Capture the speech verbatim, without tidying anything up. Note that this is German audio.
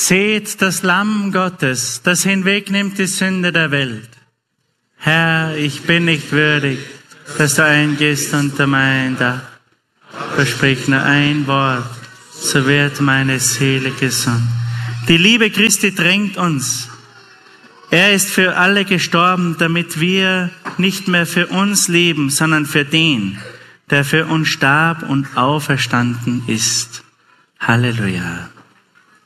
Seht das Lamm Gottes, das hinwegnimmt die Sünde der Welt. Herr, ich bin nicht würdig, dass du eingehst unter mein Dach. Versprich nur ein Wort, so wird meine Seele gesund. Die Liebe Christi drängt uns. Er ist für alle gestorben, damit wir nicht mehr für uns leben, sondern für den, der für uns starb und auferstanden ist. Halleluja.